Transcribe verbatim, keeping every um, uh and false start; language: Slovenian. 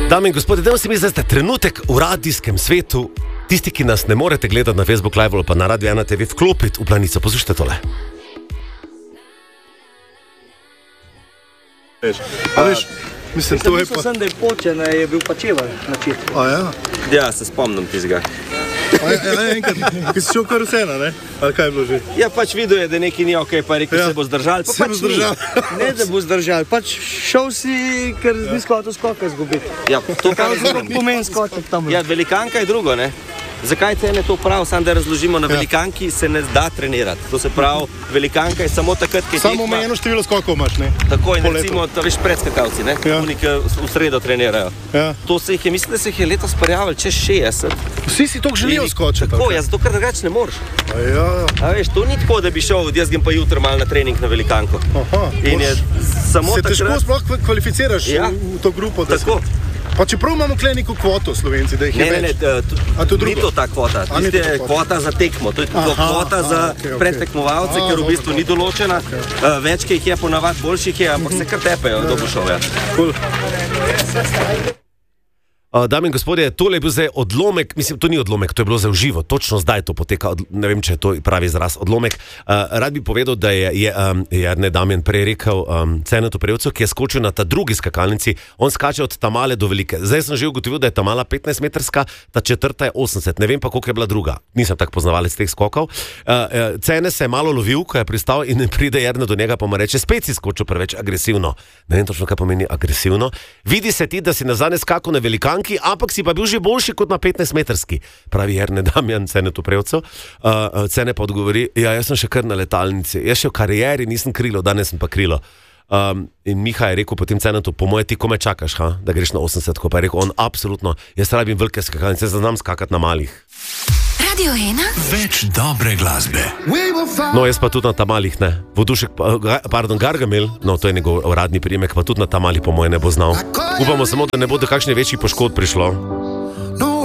Dame in gospodje, dajmo si mi zdaj trenutek v radijskem svetu. Tisti, ki nas ne morete gledati na Facebook Live ali pa na Radio ena te ve, vklopiti v planico. Poslušajte tole. Veš, a veš, mislim, to je pa... Mislil sem, da je počen, je bil pačevar na četku. A ja? Ja, se spomnim tizga. A ja, enkrat, ki si šel kar vsena, ne? Ali kaj je bilo že? Ja, pač videl je, da nekaj ni okej, pa je rekel, Ja. se bo zdržal, pa Se pač bo zdržal. ni. Ne, da bo zdržal, pač šel si, ker ja. Nisi hotel skoka zgubiti. Ja, to pa razumem. Pomeni skoček tam. Ja, velikanka je drugo, ne? Zakaj Cene to prav, samo da razložimo, na velikanki se ne da trenirati. To se pravi, velikanka je samo takrat, ki je Samo tekma. omejeno število skokov imaš, ne? Tako in Po letu. recimo, to veš, predskakalci, ne? Ja. Oni, ki v sredo trenirajo. Ja. To se jih je, mislim, da se jih je letos prijavili čez šestdeset. Vsi si toliko želijo In- skočiti. Tako, ali ja, zato ker drugače ne moreš. kaj? A ja, A veš, to ni tako, da bi šel, jaz grem pa jutri malo na trening na velikanko. aha. In je samo Se težko takrat... sploh kva- kvalificiraš Ja. v, v to grupo. Da Tako. Si... Pa čeprav imamo kle neko kvoto Slovenci, da jih je Ne, ne, ne, več. t- t- A to ni drugo? to ta kvota, A, ni tiste to ta je kvota. kvota za tekmo, to je Aha, kvota za aha, okej, okej. predtekmovalce, A, ker v dobro, bistvu ni dobro. določena, okay. Več, ki jih je ponavadi, boljših je, ampak se kar tepejo, da bo šel. Ja. Cool. Uh, dame in gospodje, tole je bil zdaj odlomek, mislim, to ni odlomek, to je bilo za uživo, točno zdaj to poteka, od, ne vem, če je to pravi izraz, odlomek. Uh, rad bi povedal, da je, je, um, je ne Damjan prej rekel um, Cenetu Prevcu, ki je skočil na ta drugi skakalnici, on skače od ta male do velike. Zdaj sem že ugotovil, da je ta mala petnajst metrska, ta četrta je osemdeset, ne vem pa, koliko je bila druga. Nisem tak poznavalec teh skokov. Uh, uh, Cene se je malo lovil, ko je pristal in pride Jernej do njega, pa mu reče, spet si skočil preveč agresivno. Ne vem točno, kaj pomeni agresivno. Vidi se ti, da si nazadnje skakal na velikanki, ampak si pa bil že boljši kot na petnajst metrski, pravi Jernej Damjan Cenetu Prevcu. Uh, Cene pa odgovori, ja, jaz sem še kar na letalnici, jaz še v karieri nisem krilo, danes sem pa krilo. Um, in Miha je rekel potem Cenetu, po moje ti kome čakaš, ha? Da greš na osemdeset, ko pa je rekel on, absolutno, jaz rabim velike skakalnice, jaz znam skakati na malih. Radio ena? Več dobre glasbe. No, jaz pa tudi na tamalih ne. Vodušek, pa- ga- pardon, Gargamel, no to je njegov uradni priimek, pa tudi na tamalih po moje ne bo znal. Upamo samo, da ne bo do kakšnih večjih poškodb prišlo.